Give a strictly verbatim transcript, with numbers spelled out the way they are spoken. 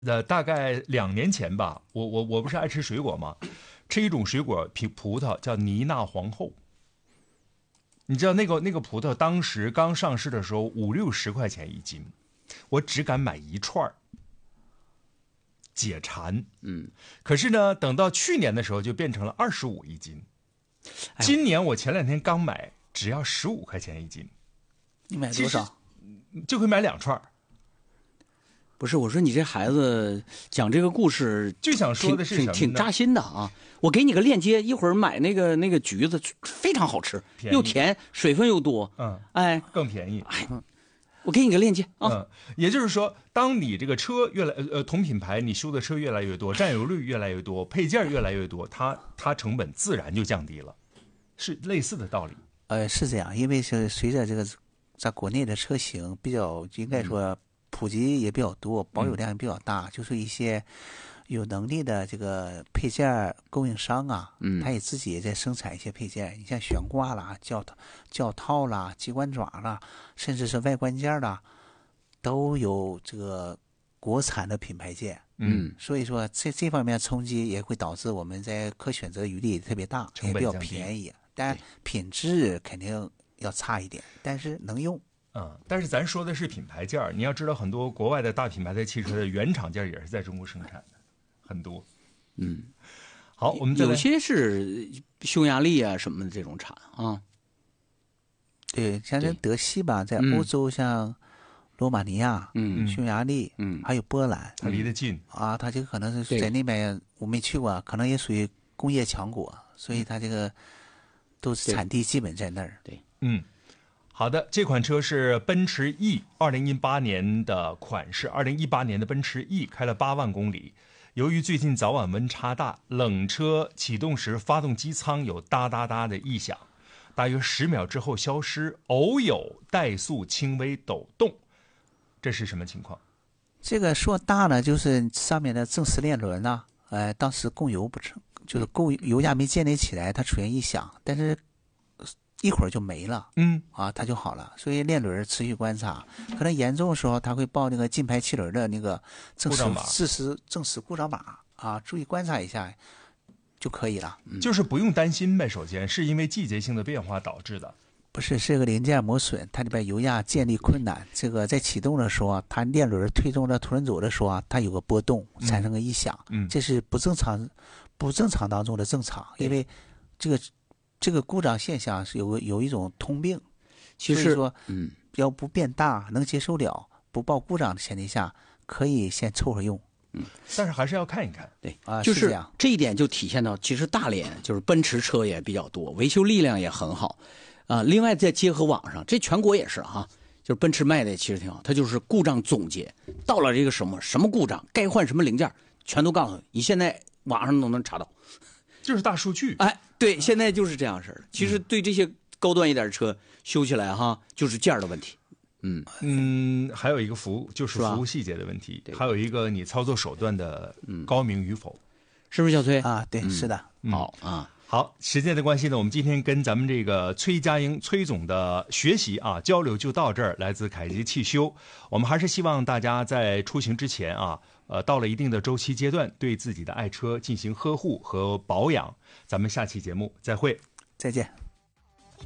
呃，大概两年前吧，我我我不是爱吃水果吗？吃一种水果葡葡萄叫妮娜皇后。你知道那个那个葡萄当时刚上市的时候五六十块钱一斤，我只敢买一串儿，解馋。 嗯， 可是呢，等到去年的时候就变成了二十五一斤。 哎今年我前两天刚买，只要十五块钱一斤， 你买多少？ 就可以买两串儿。 不是，我说你这孩子讲这个故事， 就想说的是什么呢？ 挺挺扎心的啊！我给你个链接，一会儿买那个那个橘子，非常好吃，又甜，水分又多， 嗯， 哎， 更便宜。 哎，我给你个链接啊。 嗯，也就是说，当你这个车越来呃同品牌你修的车越来越多，占有率越来越多，配件越来越多，它它成本自然就降低了，是类似的道理。 呃，是这样，因为是随着这个在国内的车型比较，应该说普及也比较多，保有量也比较大，嗯、就是一些有能力的这个配件供应商啊， 嗯， 他也自己也在生产一些配件，你像悬挂啦、轿轿套啦、机关爪啦，甚至是外观件啦，都有这个国产的品牌件。 嗯， 所以说这这方面冲击也会导致我们在可选择余地特别大，也比较便宜，但品质肯定要差一点，但是能用。 嗯，但是咱说的是品牌件儿，你要知道很多国外的大品牌的汽车的原厂件也是在中国生产的，很多。 嗯， 好，我们再来有些是匈牙利啊什么的这种产啊。 对，像在德系吧，在欧洲像罗马尼亚、 嗯、 匈牙利， 嗯， 还有波兰， 它离得近啊，它这个可能是在那边我没去过，可能也属于工业强国，所以它这个都是产地基本在那儿。 对， 嗯。好的，这款车是奔驰 E， 二零一八年的款式，二零一八年的奔驰 E 开了八万公里。由于最近早晚温差大，冷车启动时发动机舱有哒哒哒的异响，大约十秒之后消失，偶有怠速轻微抖动。这是什么情况？ 这个说大呢，就是上面的正时链轮呢，呃，当时供油不成，就是供油压没建立起来，它出现异响，但是一会儿就没了， 嗯， 啊，它就好了。所以链轮持续观察，可能严重的时候，它会报那个进排气轮的那个正时事实正时故障码啊，注意观察一下就可以了。 嗯、就是不用担心呗。首先是因为季节性的变化导致的， 不是这个零件磨损，它里边油压建立困难。这个在启动的时候，它链轮推动到凸轮轴的时候，它有个波动，产生个异响， 嗯， 这是不正常不正常当中的正常，因为这个。这个故障现象是有个有一种通病， 其实说， 嗯， 要不变大能接受了，不报故障的前提下，可以先凑合用， 嗯， 但是还是要看一看， 对啊， 就是这样， 这一点就体现到，其实大连就是奔驰车也比较多，维修力量也很好，啊，另外再结合网上，这全国也是哈，就是奔驰卖的其实挺好，它就是故障总结，到了这个什么什么故障，该换什么零件，全都告诉你，你现在网上都能查到。 就是大数据， 哎，对，现在就是这样式的。其实对这些高端一点的车修起来哈，就是件的问题。嗯嗯，还有一个服务就是服务细节的问题，还有一个你操作手段的高明与否， 是不是小崔啊？对， 嗯、 是的。 嗯、 好啊， 好，时间的关系呢，我们今天跟咱们这个崔家英崔总的学习啊交流就到这儿。来自凯吉汽修，我们还是希望大家在出行之前啊。呃，到了一定的周期阶段，对自己的爱车进行呵护和保养。咱们下期节目再会， 再见。